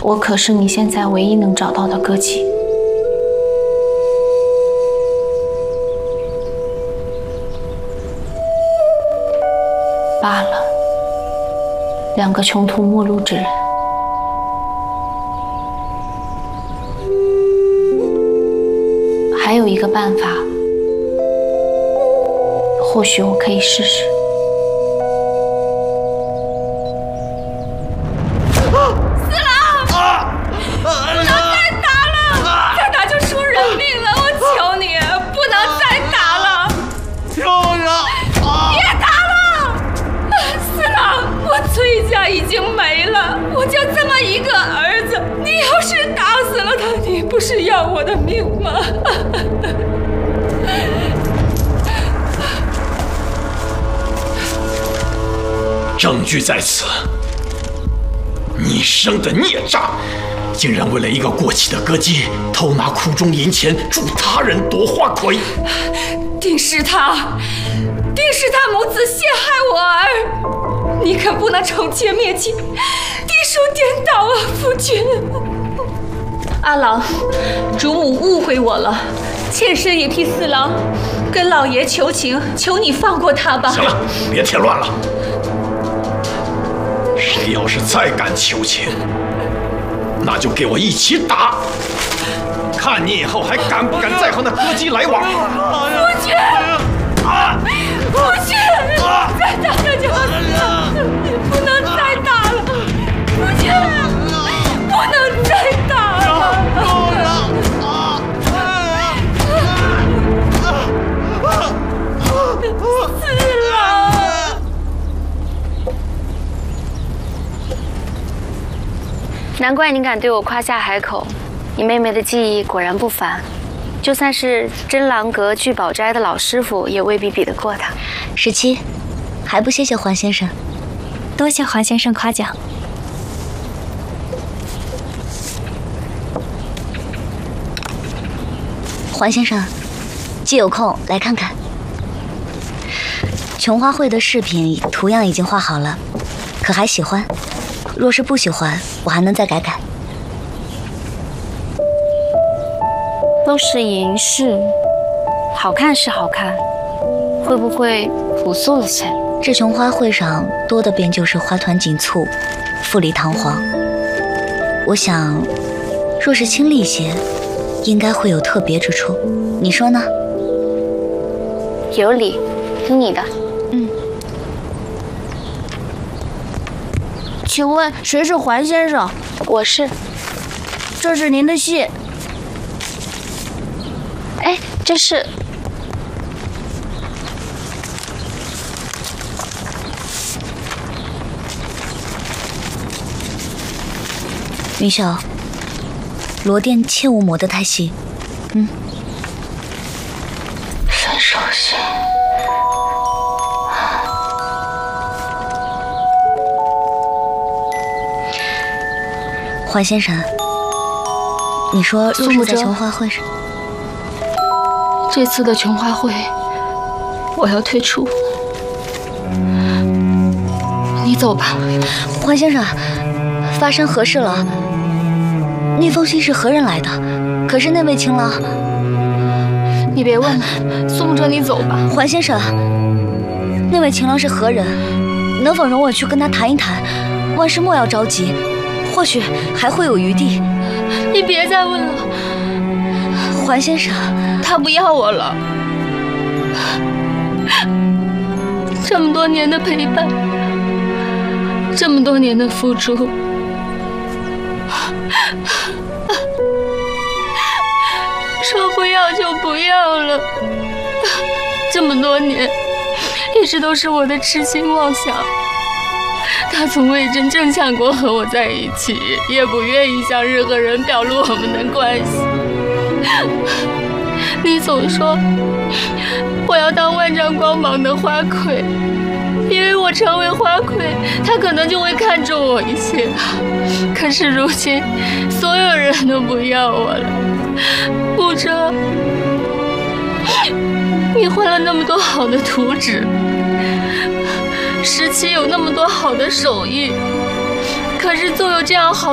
我可是你现在唯一能找到的歌姬。罢了，两个穷途末路之人。还有一个办法，或许我可以试试。 四郎，不能再打了，再打就输人命了！我求你，不能再打了！ 救命！ 别打了！四郎，我崔家已经没了，我就这么一个儿子，你要是打死了他，你不是要我的命吗？ 证据在此，你生的孽障，竟然为了一个过气的歌姬，偷拿库中银钱，助他人夺花魁。 定是他母子陷害我儿，你可不能惩戒灭亲，地数颠倒啊，夫君！阿郎，主母误会我了，妾身也替四郎跟老爷求情，求你放过他吧。 行了，别添乱了。谁要是再敢求情，那就给我一起打，看你以后还敢不敢再和那歌姬来往。 夫君，夫君，再打那就死了，不能再打了，夫君，不能再打了。四郎。 难怪你敢对我夸下海口，你妹妹的技艺果然不凡，就算是真郎阁聚宝斋的老师傅，也未必比得过她。 17，还不谢谢黄先生？ 多谢黄先生夸奖。 黄先生，既有空来看看。琼花会的饰品图样已经画好了，可还喜欢？若是不喜欢，我还能再改改。 都是银饰，好看是好看，会不会朴素了些？ 这琼花会上多的便就是花团锦簇，富丽堂皇。我想，若是清丽些，应该会有特别之处。你说呢？ 有理，听你的。 请问谁是环先生？ 我是。 这是您的信。 哎，这是。 云秀，罗钿切勿磨得太细。 伸手心。 环先生，你说若是在琼花会上， 这次的琼花会，我要退出。你走吧。 环先生，发生何事了？那封信是何人来的？可是那位情郎…… 你别问了，苏慕哲，你走吧。 环先生，那位情郎是何人？能否容我去跟他谈一谈？万事莫要着急。或许还会有余地。 你别再问了， 环先生， 他不要我了。这么多年的陪伴，这么多年的付出，说不要就不要了。这么多年，一直都是我的痴心妄想。他从未真正想过和我在一起，也不愿意向任何人表露我们的关系。你总说我要当万丈光芒的花魁，因为我成为花魁，他可能就会看重我一些。可是如今，所有人都不要我了。慕哲，你换了那么多好的图纸。17有那么多好的手艺，可是纵有这样好